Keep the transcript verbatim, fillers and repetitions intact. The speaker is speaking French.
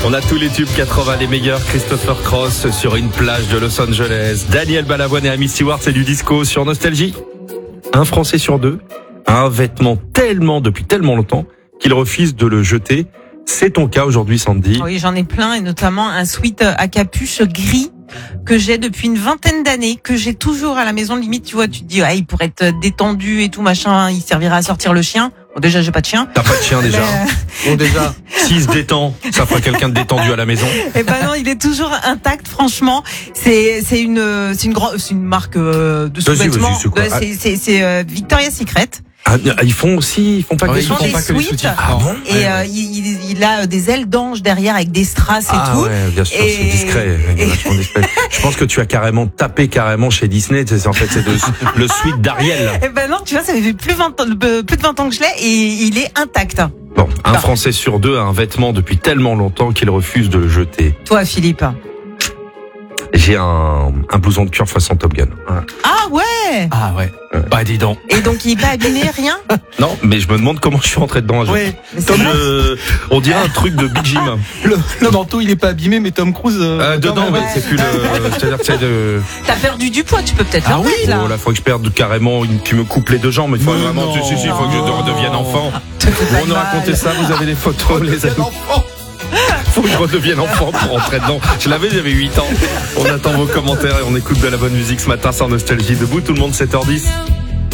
On a tous les tubes quatre-vingts, les meilleurs. Christopher Cross sur une plage de Los Angeles. Daniel Balavoine et Amy Stewart, c'est du disco sur Nostalgie. Un Français sur deux a un vêtement tellement, depuis tellement longtemps, qu'il refuse de le jeter. C'est ton cas aujourd'hui, Sandy. Oui, j'en ai plein, et notamment un sweat à capuche gris que j'ai depuis une vingtaine d'années, que j'ai toujours à la maison. Limite, tu vois, tu te dis, ah, il pourrait être détendu et tout, machin, il servira à sortir le chien. Bon, déjà, j'ai pas de chien. T'as pas de chien déjà. Mais... Bon, déjà, s'il se détend, ça fera quelqu'un de détendu à la maison. Eh ben non, il est toujours intact, franchement. C'est, c'est une, c'est une grande, c'est une marque euh, de sous-vêtements. Vas-y, vas-y, c'est quoi ? C'est, c'est, c'est euh, Victoria's Secret. Ah, ils font aussi, ils font pas que Ils des font sous-vêtements. des sweats. Ah bon ? Et Ouais, euh, ouais. il, il, il a des ailes d'ange derrière avec des strass et ah, tout. Ouais, bien sûr, et... c'est discret. Et... vachement discret. Je pense que tu as carrément tapé carrément chez Disney. C'est, en fait, c'est le, le suite d'Ariel. Eh ben non, tu vois, ça fait plus de vingt ans, plus de vingt ans que je l'ai et il est intact. Bon, un Bah. Français sur deux a un vêtement depuis tellement longtemps qu'il refuse de le jeter. Toi, Philippe. J'ai un, un blouson de cuir façon Top Gun. Voilà. Ah ouais. Ah ouais. Bah dis donc. Et donc il est pas abîmé, rien. Non, mais je me demande comment je suis rentré dedans. un jour. Ouais. Mais c'est Comme vrai. le- on dirait un truc de Big Jim. Le, le manteau il est pas abîmé mais Tom Cruise. Euh, Euh, dedans, quand même. ouais, c'est plus le. C'est-à-dire que c'est de. T'as perdu du poids, tu peux peut-être Ah le oui, remettre, là. Oh là, faut que je perde carrément. Une, tu me coupes les deux jambes. Il faut Mais vraiment. non. Si, si, si, il faut que je redevienne enfant. Te fais pas On de nous mal. racontait ça. Vous avez des photos, les amis. Faut que je redevienne enfant pour rentrer dedans. Je l'avais, j'avais huit ans. On attend vos commentaires et on écoute de la bonne musique ce matin sur Nostalgie. Debout, tout le monde, sept heures dix.